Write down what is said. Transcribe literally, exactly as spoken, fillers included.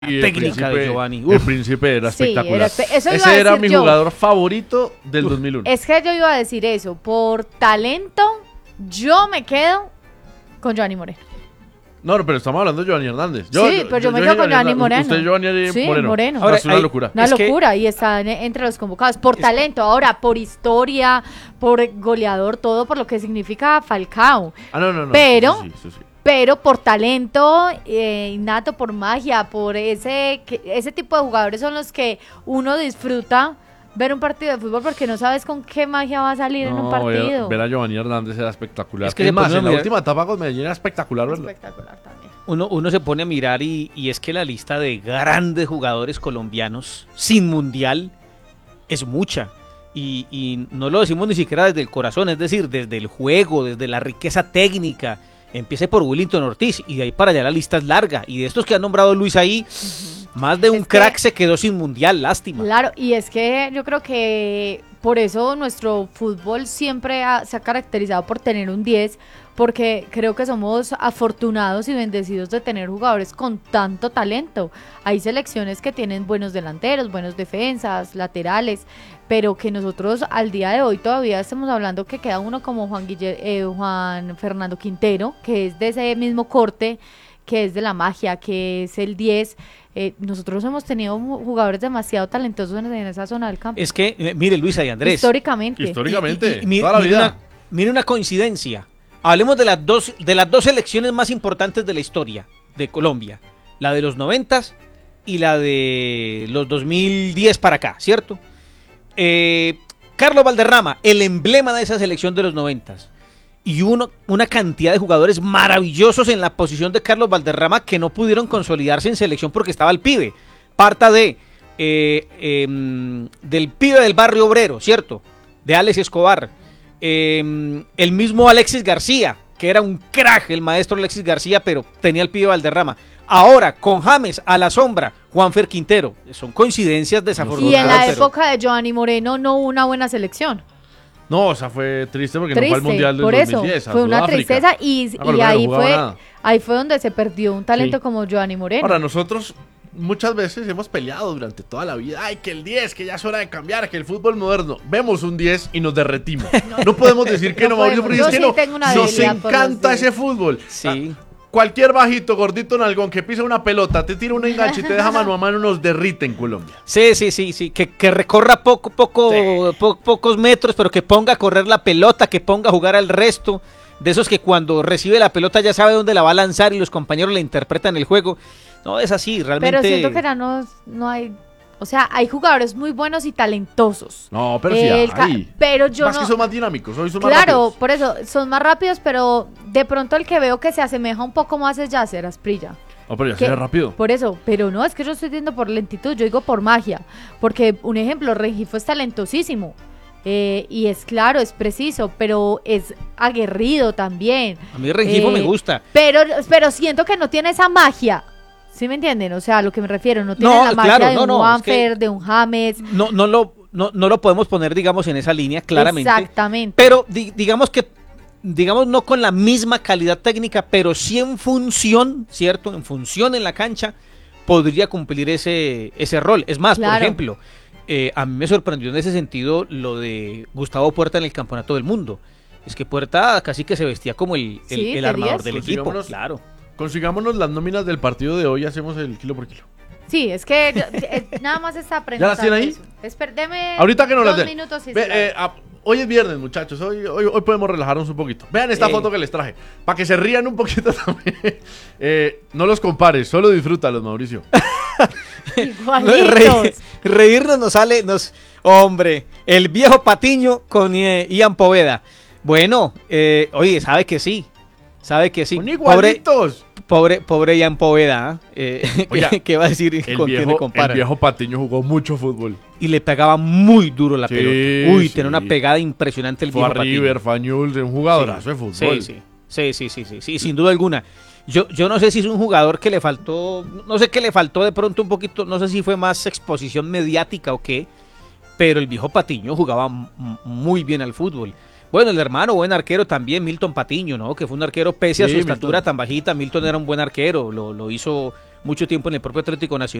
Y el técnica príncipe, de Giovanni. el Uf. príncipe era Sí, espectacular. era espe- eso iba a Ese era decir mi yo. jugador favorito del dos mil uno. Es que yo iba a decir eso. Por talento, yo me quedo con Giovanni Moreno. No, no, pero estamos hablando de Giovanni Hernández. Yo, Sí, pero yo me quedo dije con Giovanni Hernández. Moreno. Usted Giovanni Sí, Moreno. Moreno. Ahora, Ahora, es una hay- locura. Una Es que- locura y está en- entre los convocados. Por Es- talento, ahora por historia, por goleador, todo por lo que significa Falcao. Ah, no, no, no. Pero- eso sí, eso sí. Pero por talento eh, innato, por magia, por ese, que- ese tipo de jugadores son los que uno disfruta ver un partido de fútbol porque no sabes con qué magia va a salir en un No, partido. ver, ver a Giovanni Hernández era espectacular. Es que Es se más, pone a en la mirar- última etapa con Medellín era espectacular verlo. Espectacular también. Uno, uno se pone a mirar y, y es que la lista de grandes jugadores colombianos sin mundial es mucha. Y, y no lo decimos ni siquiera desde el corazón, es decir, desde el juego, desde la riqueza técnica. Empiece por Willington Ortiz y de ahí para allá la lista es larga. Y de estos que ha nombrado Luis ahí, más de un Es que- crack se quedó sin mundial, lástima. Claro, y es que yo creo que por eso nuestro fútbol siempre ha- se ha caracterizado por tener un diez, porque creo que somos afortunados y bendecidos de tener jugadores con tanto talento. Hay selecciones que tienen buenos delanteros, buenos defensas, laterales, pero que nosotros al día de hoy todavía estamos hablando que queda uno como Juan, Guille- eh, Juan Fernando Quintero, que es de ese mismo corte, que es de la magia, que es el diez. Eh, nosotros hemos tenido mu- jugadores demasiado talentosos en, en esa zona del campo. Es que, eh, mire Luisa y Andrés. Históricamente. Históricamente, Y- y- y mire- toda la mire vida. Una, mire una coincidencia. Hablemos de las dos de las dos selecciones más importantes de la historia de Colombia. La de los noventas y la de los dos mil diez para acá, ¿cierto? Eh, Carlos Valderrama, el emblema de esa selección de los noventas. Y uno, una cantidad de jugadores maravillosos en la posición de Carlos Valderrama que no pudieron consolidarse en selección porque estaba el pibe. Parta de eh, em, del pibe del barrio obrero, ¿cierto? De Alex Escobar. Em, el mismo Alexis García, que era un crack, el maestro Alexis García, pero tenía el pibe Valderrama. Ahora, con James a la sombra, Juanfer Quintero. Son coincidencias desafortunadas. Y en la pero- época de Giovanni Moreno no hubo una buena selección. No, o sea, fue triste porque no Triste, fue al Mundial del por eso, dos mil diez. a fue una Sudáfrica. tristeza y, Ah, y Colombia no ahí jugaba fue nada. ahí fue donde se perdió un talento Sí. como Giovanni Moreno. Ahora, nosotros muchas veces hemos peleado durante toda la vida. Ay, que el diez, que ya es hora de cambiar, que el fútbol moderno. Vemos un diez y nos derretimos. No podemos decir que no, No Mauricio, podemos. porque es Yo que sí no, tengo una nos debilidad por los encanta diez. ese fútbol. Sí. Ah, cualquier bajito, gordito, nalgón que pisa una pelota, te tira un enganche y te deja mano a mano, nos derrite en Colombia. Sí, sí, sí, sí, que, que recorra poco, poco, po- pocos metros, pero que ponga a correr la pelota, que ponga a jugar al resto, de esos que cuando recibe la pelota ya sabe dónde la va a lanzar y los compañeros le interpretan el juego. No, es así, realmente. Pero siento que ya no, no hay, o sea, hay jugadores muy buenos y talentosos. No, pero sí El ca- hay. pero yo Más no, que son más dinámicos, hoy son más claro, rápidos. por eso son más rápidos, pero de pronto el que veo que se asemeja un poco más es Yasser Asprilla. No, pero ya que- se ve rápido. Por eso, pero no, es que yo estoy diciendo por lentitud, yo digo por magia, porque un ejemplo, Rengifo es talentosísimo, eh, y es claro, es preciso, pero es aguerrido también. A mí Rengifo Eh, me gusta. Pero, pero siento que no tiene esa magia, ¿sí me entienden? O sea, a lo que me refiero, no tiene No, la magia claro, de no, un no, es Juanfer, que- de un James, No, no, lo, no, no lo podemos poner, digamos, en esa línea, claramente. exactamente. Pero di- digamos que, digamos, no con la misma calidad técnica, pero sí en función, ¿cierto? En función en la cancha, podría cumplir ese, ese rol. Es más, por Claro. ejemplo, eh, a mí me sorprendió en ese sentido lo de Gustavo Puerta en el Campeonato del Mundo. Es que Puerta casi que se vestía como el, el, Sí, el de armador diez. del Pues equipo. digámonos- Claro. Consigámonos las nóminas del partido de hoy y hacemos el kilo por kilo. Sí, es que yo- eh, nada más está aprendiendo. ¿Ya las tiene ahí? eso. Esper- deme Ahorita que nos las dos den. minutos y Ve, se las- eh, a- hoy es viernes, muchachos. Hoy, hoy, hoy podemos relajarnos un poquito. Vean esta Eh. foto que les traje. Para que se rían un poquito también. Eh, no los compares, solo disfrútalos, Mauricio. Igualitos. Re- reírnos nos sale, nos, hombre, el viejo Patiño con eh, Ian Poveda. Bueno, eh, oye, sabe que sí, sabe que sí. Son Pobre, igualitos. pobre, pobre Ian Poveda, ¿ah? eh, Oiga, ¿qué, qué va a decir El con quién le viejo, compara? el viejo Patiño jugó mucho fútbol. Y le pegaba muy duro la Sí, pelota. Uy, sí. tenía una pegada impresionante el Fue a viejo Patiño. River, fue a Newell's, un jugadorazo de fútbol. Sí, sí, sí, sí, sí, sí, sí, sin duda alguna. Yo, yo no sé si es un jugador que le faltó, no sé qué le faltó de pronto un poquito, no sé si fue más exposición mediática o qué, pero el viejo Patiño jugaba m- muy bien al fútbol. Bueno, el hermano, buen arquero también, Milton Patiño, ¿no? Que fue un arquero pese a Sí, su Milton. estatura tan bajita. Milton era un buen arquero, lo, lo hizo mucho tiempo en el propio Atlético Nacional.